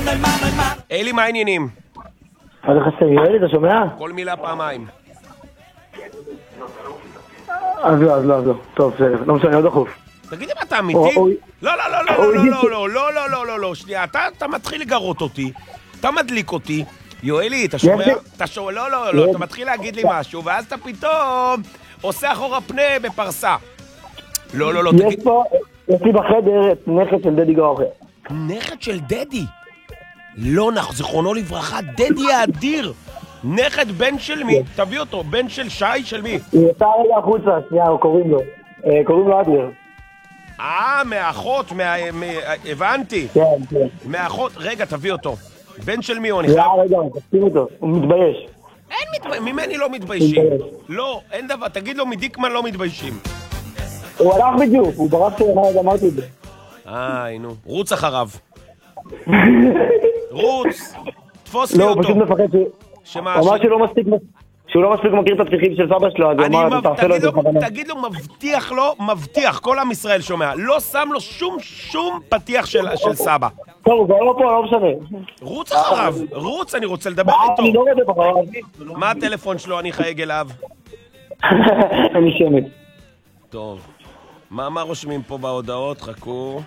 אלי, מה העניינים? מה זה חסר? יואל, אתה שומע? כל מילה פעמיים. אז לא. טוב, בסדר. לא משנה, לא דחוף. תגיד אם אתה אמיתי? לא, שנייה, אתה מתחיל לגרות אותי, אתה מדליק אותי, יואלי, אתה שומע? לא, אתה מתחיל להגיד לי משהו, ואז אתה פתאום עושה אחורה פנה בפרסה. לא, תגיד... יש לי בחדר את נכד של דדי גראוכר. נכד של דדי? לא, זיכרונו לברכה, דדי האדיר. נכד בן של מי? תביא אותו, בן של שי, של מי? הוא יצא רגע החוצה, שנייה, קוראים לו אדלר. מהאחות, הבנתי. כן. מהאחות, רגע, תביא אותו. בן של מי הוא? רגע, תשים אותו, הוא מתבייש. ממני לא מתביישים. לא, אין דבר, תגיד לו, מדיקמן לא מתביישים. הוא הלך בדיוק, הוא ברח אמרתי את זה. נו, רוץ אחריו. רוץ, תפוס לי לא, אותו. הוא פשוט מפחד הוא אמר שהוא לא מספיק מכיר את הפתיחים של סבא שלו, אז הוא אמר, תעשה לו את זה בכוונה. תגיד לו, מבטיח, כל עם ישראל שומע, לא שם לו שום פתיח של סבא. טוב, הוא כבר לא פה, לא משנה. רוץ אחריו, רוץ, אני רוצה לדבר איתו. אני לא רדף אחריו. מה הטלפון שלו, אני חייג אליו? אני שמץ. טוב, מה רושמים פה בהודעות? חכו.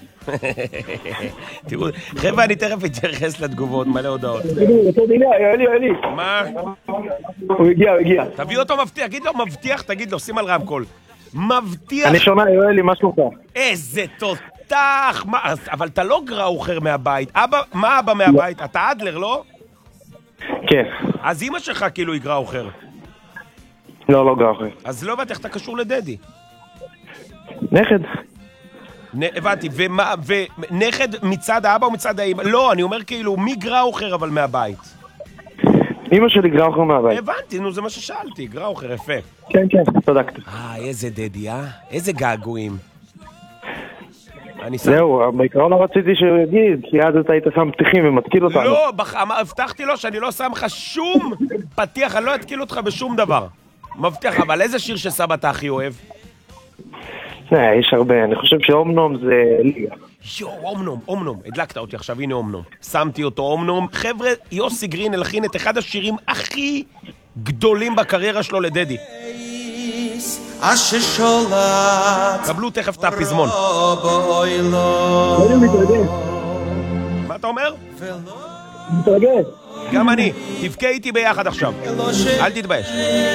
תראו, חבר'ה, אני תכף אתייחס לתגובות, מלא הודעות. יואלי. מה? הוא הגיע. תביא אותו מבטיח, תגיד לו, שים על רמקול. מבטיח. אני שומע, יואלי, מה שלומך? איזה תותח. אבל אתה לא גראוכר מהבית. מה אבא מהבית? אתה אדלר, לא? כן. אז אמא שלך כאילו היא גראוכר. לא גראוכר. אז לא בטח אתה קשור לדדי. נכד. הבנתי, ונכד מצד האבא או מצד האמא? לא, אני אומר כאילו, מי גראוכר אבל מהבית? אמא שלי גראוכר מהבית. הבנתי, זה מה ששאלתי, גראוכר, יפה. כן, צדקת. איזה דדי, איזה געגועים. זהו, בעיקרון לא רציתי שהוא יגיד, כי אז אתה היית שם פתיחים ומתקיל אותנו. לא, הבטחתי לו שאני לא שם לך שום פתיח, אני לא אתקיל אותך בשום דבר. מבטיח, אבל איזה שיר שסבא אתה הכי אוהב? יש הרבה, אני חושב שאומנום זה ליגה. אומנום, הדלקת אותי עכשיו, הנה אומנום. שמתי אותו אומנום. חבר'ה, יוסי גרין הלחין את אחד השירים הכי גדולים בקריירה שלו לדדי. קבלו תכף את הפזמון. מה אתה אומר? מתרגש. גם אני, תבכה איתי ביחד עכשיו, אל תתבייש.